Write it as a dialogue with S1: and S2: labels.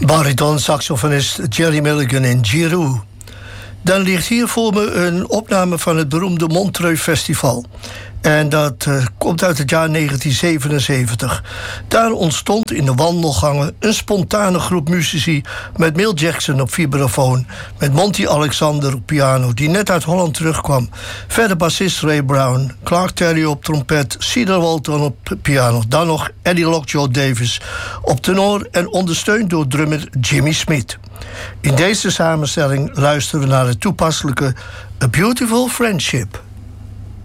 S1: Bariton-saxofonist Jerry Mulligan in Giroux. Dan ligt hier voor me een opname van het beroemde Montreux Festival. En dat komt uit het jaar 1977. Daar ontstond in de wandelgangen een spontane groep muzici met Milt Jackson op vibrafoon, met Monty Alexander op piano, die net uit Holland terugkwam. Verder bassist Ray Brown, Clark Terry op trompet, Cedar Walton op piano. Dan nog Eddie Lockjaw Davis op tenor en ondersteund door drummer Jimmy Smith. In deze samenstelling luisteren we naar het toepasselijke A Beautiful Friendship.